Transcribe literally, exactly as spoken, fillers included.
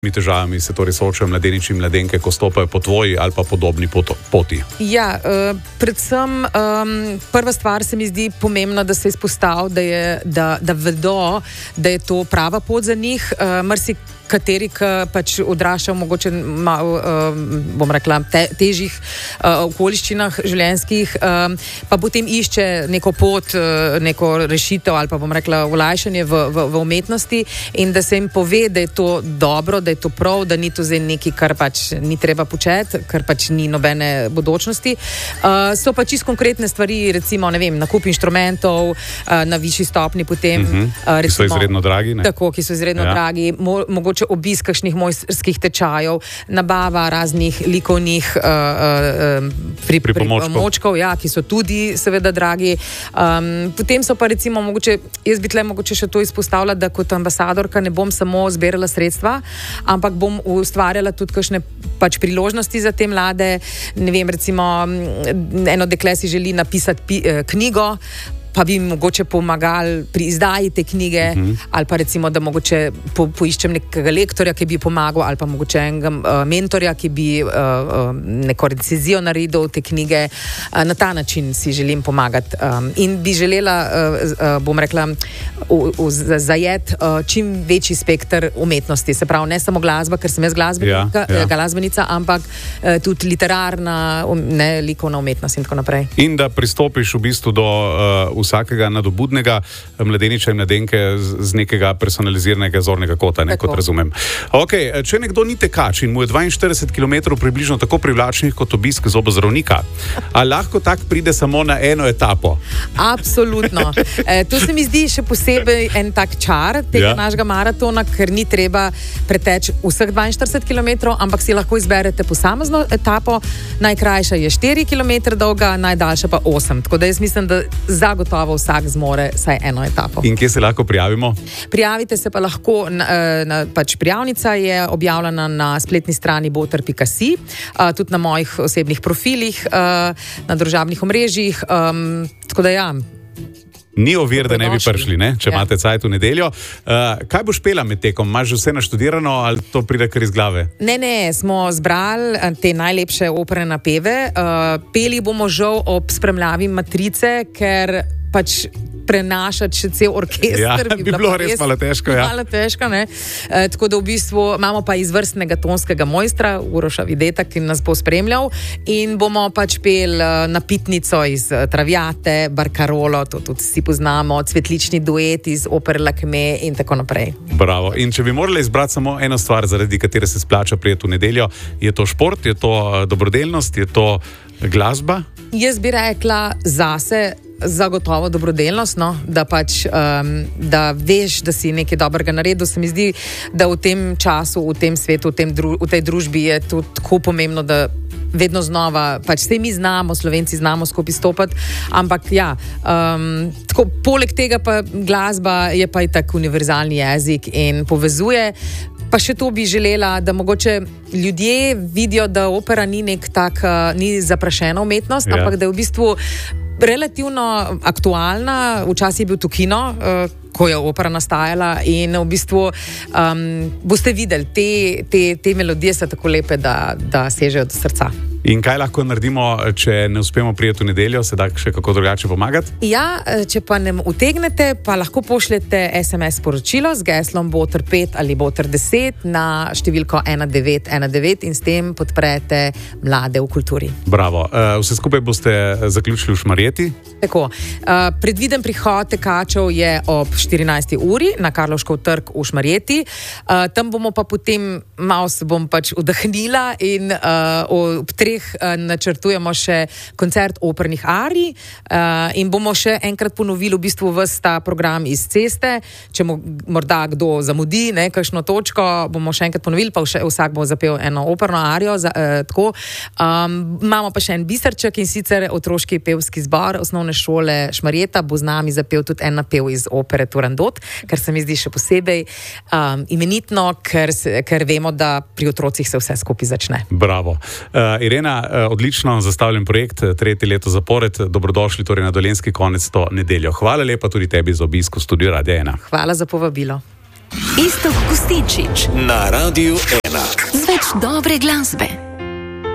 težavami se torej soočajo mladeniči in mladenke, ko stopajo po tvoji ali pa podobni poti? Ja, uh, predvsem um, prva stvar se mi zdi pomembno, da se izpostavi, da, je, da, da vedo, da je to prava pot za njih. Uh, Mrsi kateri, ki pač odraščajo mogoče malo, uh, bom rekla, te, težjih uh, okoliščinah življenjskih, um, pa potem išče neko pot, uh, neko rešitev ali pa bom rekla olajšanje v, v, v umetnosti in da se jim pove, da je to dobro, da je to prav, da ni to zdaj nekaj, kar pač ni treba početi, kar pač ni nobene bodočnosti. Uh, so pa čisto konkretne stvari, recimo, ne vem, nakup inštrumentov uh, na višji stopni potem. Uh-huh. uh, recimo, ki so izredno dragi, ne? Tako, ki so izredno ja. dragi, mo, mogoče obisk kakšnih mojstrskih tečajev, nabava raznih likovnih uh, uh, pri, pripomočkov, ja, ki so tudi seveda dragi. Um, potem so pa recimo mogoče, jaz bi tle mogoče še to izpostavila, da kot ambasadorka ne bom samo zbirala sredstva, ampak bom ustvarjala tudi kakšne pač priložnosti za te mlade. Ne vem, recimo eno dekle si želi napisati pi, eh, knjigo, pa bi mogoče pomagali pri izdaji te knjige, uh-huh. ali pa recimo, da mogoče po, poiščem nekega lektorja, ki bi pomagal, ali pa mogoče enega uh, mentorja, ki bi uh, uh, neko recenzijo naredil te knjige. Uh, na ta način si želim pomagati. Um, in bi želela, uh, uh, bom rekla, zajet uh, čim večji spekter umetnosti. Se pravi, ne samo glasba, ker sem jaz glasbenika, ja, ja. glasbenica, ampak uh, tudi literarna, um, ne likovna umetnost in tako naprej. In da pristopiš v bistvu do uh, vsakega nadobudnega mladeniča in mladenke z, z nekega personaliziranega zornega kota, ne, kot razumem. Okay, če nekdo ni tekač in mu je dvainštirideset kilometrov približno tako privlačnih kot obisk zobozdravnika, a lahko tak pride samo na eno etapo? Absolutno. E, to se mi zdi še posebej en tak čar tega ja. našega maratona, ker ni treba preteči vseh dvainštirideset kilometrov, ampak si lahko izberete posamezno etapo. Najkrajša je štiri kilometre dolga, najdaljša pa osem. Tako da jaz mislim, da zagotovo vsak zmore vsaj eno etapo. In kje se lahko prijavimo? Prijavite se pa lahko, na, na, pač prijavnica je objavljena na spletni strani boter pika si, uh, tudi na mojih osebnih profilih, uh, na družabnih omrežjih, um, tako da ja. Ni ovir, da ne bi prišli, ne? Če ja. imate cajt v nedeljo. Uh, kaj boš pela med tekom? Imaš že vse naštudirano ali to pride kar iz glave? Ne, ne, smo zbrali te najlepše opere napeve. Uh, peli bomo žal ob spremljavi Matrice, ker pač prenašati še cel orkester. Ja, bi, bi bilo res, res malo težko. Ja. Malo težko, ne. E, tako da v bistvu imamo pa izvrstnega tonskega mojstra, Uroša Videta, ki nas bo spremljal in bomo pač pel napitnico iz Traviate, Barkarolo, to tudi si poznamo, cvetlični duet iz opere Lakme in tako naprej. Bravo. In če bi morali izbrati samo eno stvar, zaradi katere se splača prijeti v nedeljo, je to šport, je to dobrodelnost, je to glasba? Jaz bi rekla zase, zagotovo dobrodelnost, no? Da pač, um, da veš, da si nekaj dobrega naredil. Se mi zdi, da v tem času, v tem svetu, v, tem dru, v tej družbi je to tako pomembno, da vedno znova, pač vse mi znamo, Slovenci znamo skupaj stopati, ampak ja, um, tako, poleg tega pa glasba je pa i tak univerzalni jezik in povezuje. Pa še to bi želela, da mogoče ljudje vidijo, da opera ni nek tak, uh, ni zaprašena umetnost, ja. ampak da je v bistvu relativno aktualna. Včasih je bil to kino, uh, ko je opera nastajala in v bistvu um, boste videli, te, te, te melodije so tako lepe, da, da sežejo do srca. In kaj lahko naredimo, če ne uspemo prijeti v nedeljo, se da še kako drugače pomagati? Ja, če pa ne utegnete, pa lahko pošljete es em es sporočilo z geslom boter pet ali boter deset na številko ena devet ena devet in s tem podprete mlade v kulturi. Bravo. Vse skupaj boste zaključili v Šmarjeti? Tako. Predviden prihod tekačev je ob štirinajsti uri na Karlovškov trg v Šmarjeti. Tam bomo pa potem, malo se bom pač vdahnila in ob treh načrtujemo še koncert opernih arij uh, in bomo še enkrat ponovili v bistvu ves ta program iz ceste. Če mo, morda kdo zamudi, ne, kakšno točko, bomo še enkrat ponovili, pa še, vsak bo zapel eno operno arijo. Za, uh, tako. Um, imamo pa še en biserček in sicer otroški pevski zbor osnovne šole Šmarjeta bo z nami zapel tudi en napev iz opere Turandot, ker se mi zdi še posebej um, imenitno, ker, ker vemo, da pri otrocih se vse skupaj začne. Bravo. Uh, Irena, odlično zastavljen projekt, tretje leto zapored. Dobrodošli torej na Dolenjski konec to nedeljo. Hvala lepa tudi tebi za obisk v studiu Radia ena. Hvala za povabilo. Iztok Gustinčič na Radiu ena. Z več dobre glasbe.